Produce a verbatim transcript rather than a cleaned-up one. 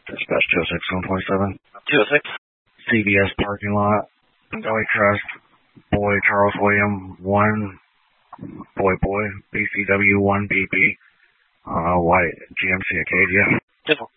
Dispatch two oh six, one twenty-seven. two oh six. C V S parking lot. Delhi Trust. Boy Charles William one. Boy Boy. B C W one B B. Uh, white G M C Acadia. Simple.